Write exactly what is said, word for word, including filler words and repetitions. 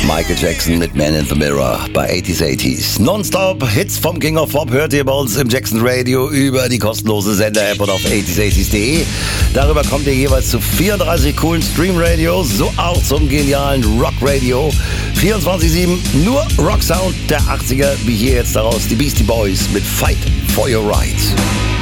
Michael Jackson mit Man in the Mirror bei achtziger achtziger. Nonstop Hits vom King of Pop hört ihr bei uns im Jackson Radio über die kostenlose Sender-App und auf achtziger achtziger punkt de. Darüber kommt ihr jeweils zu vierunddreißig coolen Stream-Radios, so auch zum genialen Rock-Radio. vierundzwanzig sieben, nur Rock-Sound der achtziger, wie hier jetzt daraus die Beastie Boys mit Fight for Your Right.